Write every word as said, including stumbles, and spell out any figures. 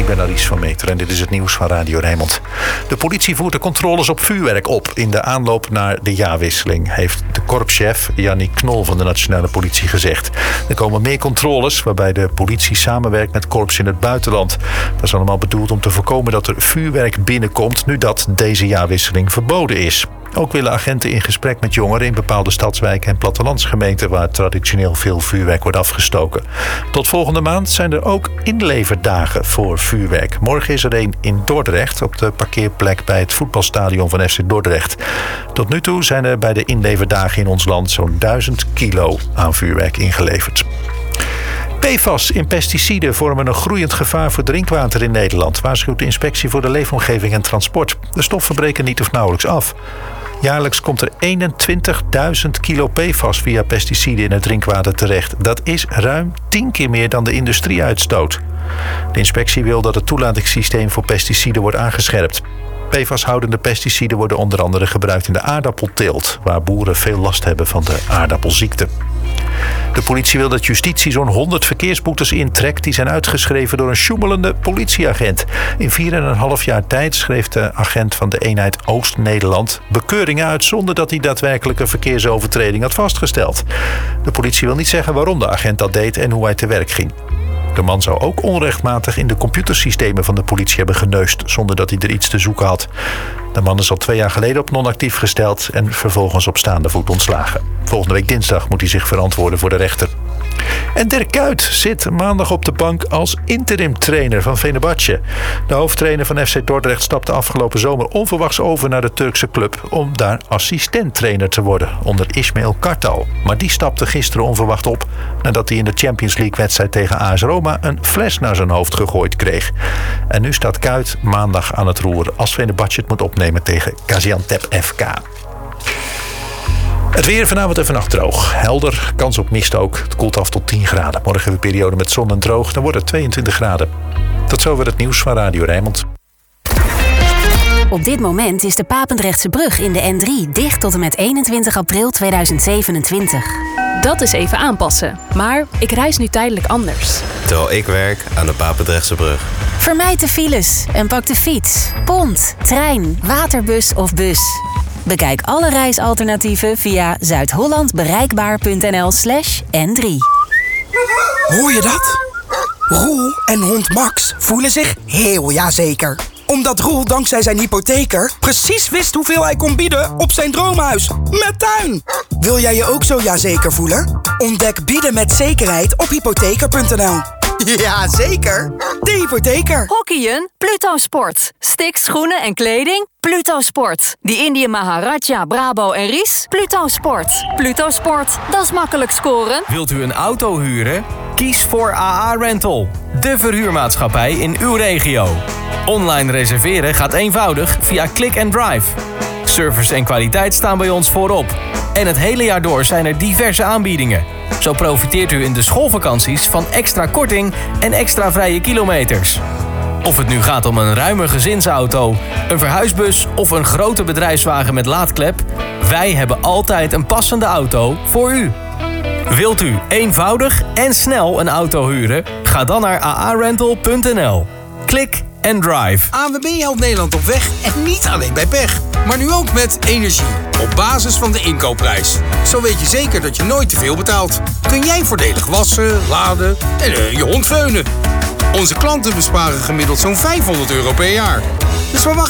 ik ben Aries van Meter en dit is het nieuws van Radio Rijnmond. De politie voert de controles op vuurwerk op in de aanloop naar de jaarwisseling, heeft de korpschef Jannie Knol van de Nationale Politie gezegd. Er komen meer controles waarbij de politie samenwerkt met korps in het buitenland. Dat is allemaal bedoeld om te voorkomen dat er vuurwerk binnenkomt nu dat deze jaarwisseling verboden is. Ook willen agenten in gesprek met jongeren in bepaalde stadswijken en plattelandsgemeenten waar traditioneel veel vuurwerk wordt afgestoken. Tot volgende maand zijn er ook inleverdagen voor vuurwerk. Morgen is er een in Dordrecht op de parkeerplek bij het voetbalstadion van F C Dordrecht. Tot nu toe zijn er bij de inleverdagen in ons land zo'n duizend kilo aan vuurwerk ingeleverd. P F A S in pesticiden vormen een groeiend gevaar voor drinkwater in Nederland, waarschuwt de Inspectie voor de Leefomgeving en Transport. De stoffen breken niet of nauwelijks af. Jaarlijks komt er eenentwintigduizend kilo P F A S via pesticiden in het drinkwater terecht. Dat is ruim tien keer meer dan de industrie uitstoot. De inspectie wil dat het toelatingssysteem voor pesticiden wordt aangescherpt. P F A S-houdende pesticiden worden onder andere gebruikt in de aardappelteelt, waar boeren veel last hebben van de aardappelziekte. De politie wil dat justitie zo'n honderd verkeersboetes intrekt die zijn uitgeschreven door een sjoemelende politieagent. In vier en een half jaar tijd schreef de agent van de eenheid Oost-Nederland bekeuringen uit zonder dat hij daadwerkelijk een verkeersovertreding had vastgesteld. De politie wil niet zeggen waarom de agent dat deed en hoe hij te werk ging. De man zou ook onrechtmatig in de computersystemen van de politie hebben geneust zonder dat hij er iets te zoeken had. De man is al twee jaar geleden op non-actief gesteld en vervolgens op staande voet ontslagen. Volgende week dinsdag moet hij zich verantwoorden voor de rechter. En Dirk Kuyt zit maandag op de bank als interim-trainer van Fenerbahçe. De hoofdtrainer van F C Dordrecht stapte afgelopen zomer onverwachts over naar de Turkse club om daar assistent-trainer te worden onder Ismail Kartal. Maar die stapte gisteren onverwacht op nadat hij in de Champions League-wedstrijd tegen A S Roma een fles naar zijn hoofd gegooid kreeg. En nu staat Kuyt maandag aan het roer als Fenerbahçe het moet opnemen tegen Gaziantep F K. Het weer vanavond en vannacht droog. Helder, kans op mist ook. Het koelt af tot tien graden. Morgen een periode met zon en droog. Dan wordt het tweeëntwintig graden. Tot zover het nieuws van Radio Rijnmond. Op dit moment is de Papendrechtse brug in de N drie dicht tot en met eenentwintig april tweeduizend zevenentwintig. Dat is even aanpassen. Maar ik reis nu tijdelijk anders. Terwijl ik werk aan de Papendrechtse brug. Vermijd de files en pak de fiets, pont, trein, waterbus of bus. Bekijk alle reisalternatieven via zuidhollandbereikbaar.nl slash N3. Hoor je dat? Roel en hond Max voelen zich heel jazeker. Omdat Roel dankzij zijn hypotheker precies wist hoeveel hij kon bieden op zijn droomhuis. Met tuin! Wil jij je ook zo jazeker voelen? Ontdek bieden met zekerheid op hypotheker punt n l. Ja, zeker. De hypotheker. Hockeyen? Pluto Sport. Sticks, schoenen en kleding? Pluto Sport. Die Indië Maharaja, Brabo en Ries? Pluto Sport. Pluto Sport, dat is makkelijk scoren. Wilt u een auto huren? Kies voor A A Rental. De verhuurmaatschappij in uw regio. Online reserveren gaat eenvoudig via Click and Drive. Service en kwaliteit staan bij ons voorop. En het hele jaar door zijn er diverse aanbiedingen. Zo profiteert u in de schoolvakanties van extra korting en extra vrije kilometers. Of het nu gaat om een ruime gezinsauto, een verhuisbus of een grote bedrijfswagen met laadklep, wij hebben altijd een passende auto voor u. Wilt u eenvoudig en snel een auto huren? Ga dan naar a a rental punt n l. Klik en drive. A N W B helpt Nederland op weg en niet alleen bij pech. Maar nu ook met energie. Op basis van de inkoopprijs. Zo weet je zeker dat je nooit te veel betaalt. Kun jij voordelig wassen, laden en uh, je hond veunen. Onze klanten besparen gemiddeld zo'n vijfhonderd euro per jaar. Dus waar wacht